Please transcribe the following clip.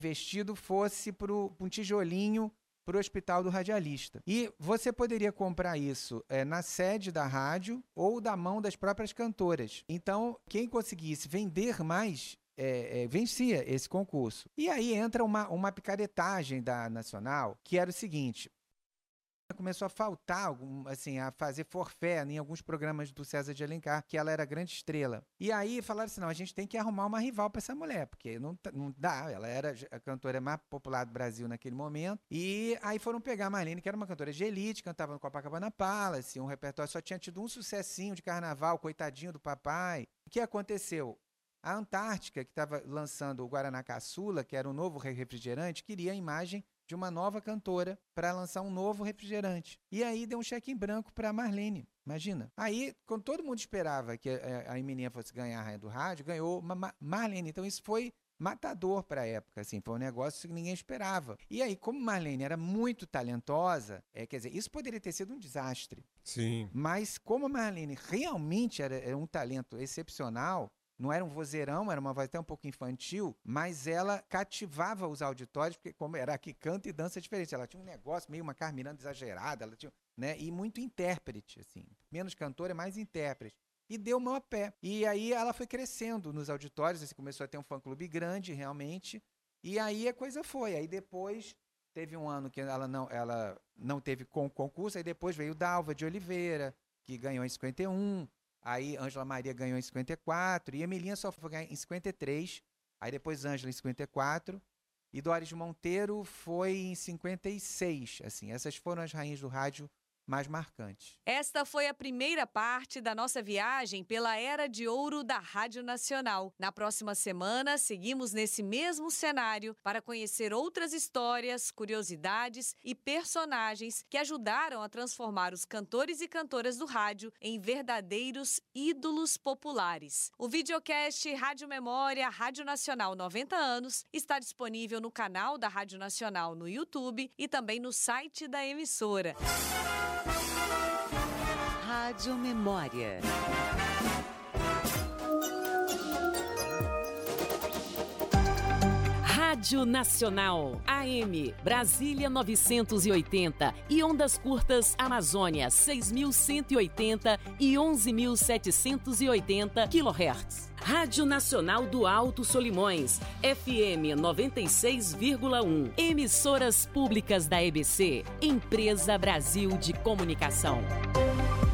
investido fosse para um tijolinho para o Hospital do Radialista. E você poderia comprar isso na sede da rádio ou da mão das próprias cantoras. Então, quem conseguisse vender mais, vencia esse concurso. E aí entra uma picaretagem da Nacional, que era o seguinte: começou a faltar, a fazer forfé em alguns programas do César de Alencar, que ela era grande estrela. E aí falaram assim, não, a gente tem que arrumar uma rival para essa mulher, porque não dá, ela era a cantora mais popular do Brasil naquele momento. E aí foram pegar a Marlene, que era uma cantora de elite, cantava no Copacabana Palace, um repertório, só tinha tido um sucessinho de carnaval, Coitadinho do Papai. O que aconteceu? A Antártica, que estava lançando o Guaraná Caçula, que era um novo refrigerante, queria a imagem de uma nova cantora para lançar um novo refrigerante. E aí deu um cheque em branco para a Marlene, imagina. Aí, quando todo mundo esperava que a menina fosse ganhar a Rainha do Rádio, ganhou Marlene. Então isso foi matador para a época, assim, foi um negócio que ninguém esperava. E aí, como Marlene era muito talentosa, quer dizer, isso poderia ter sido um desastre. Sim. Mas como a Marlene realmente era um talento excepcional, não era um vozeirão, era uma voz até um pouco infantil, mas ela cativava os auditórios, porque como era que canta e dança diferente. Ela tinha um negócio meio uma Carmen Miranda exagerada, ela tinha, né, e muito intérprete, assim. Menos cantora, mais intérprete. E deu maior pé. E aí ela foi crescendo nos auditórios, assim, começou a ter um fã-clube grande, realmente. E aí a coisa foi. Aí depois teve um ano que ela não teve concurso, aí depois veio Dalva de Oliveira, que ganhou em 51. Aí Ângela Maria ganhou em 54 e Emilinha só foi ganhar em 53. Aí depois Ângela em 54 e Doris Monteiro foi em 56. Assim, essas foram as rainhas do rádio mais marcantes. Esta foi a primeira parte da nossa viagem pela Era de Ouro da Rádio Nacional. Na próxima semana, seguimos nesse mesmo cenário para conhecer outras histórias, curiosidades e personagens que ajudaram a transformar os cantores e cantoras do rádio em verdadeiros ídolos populares. O videocast Rádio Memória Rádio Nacional 90 anos está disponível no canal da Rádio Nacional no YouTube e também no site da emissora. Rádio Memória. Rádio Nacional, AM, Brasília 980 e ondas curtas Amazônia 6.180 e 11.780 kHz. Rádio Nacional do Alto Solimões, FM 96,1. Emissoras públicas da EBC, Empresa Brasil de Comunicação.